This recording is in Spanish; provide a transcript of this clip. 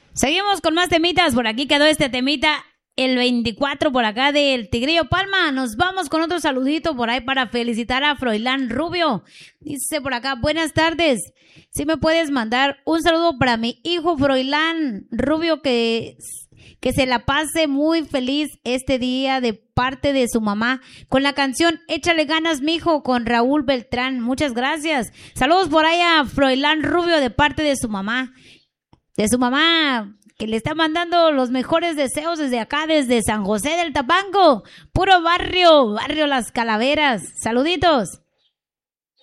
Seguimos con más temitas. Por aquí quedó este temita, el 24 por acá del Tigrillo Palma. Nos vamos con otro saludito por ahí para felicitar a Froilán Rubio. Dice por acá, buenas tardes. Si me puedes mandar un saludo para mi hijo Froilán Rubio, que se la pase muy feliz este día de parte de su mamá con la canción Échale ganas, mijo, con Raúl Beltrán. Muchas gracias. Saludos por ahí a Froilán Rubio de parte de su mamá. De su mamá, que le está mandando los mejores deseos desde acá, desde San José del Tapanco. Puro barrio Las Calaveras. Saluditos.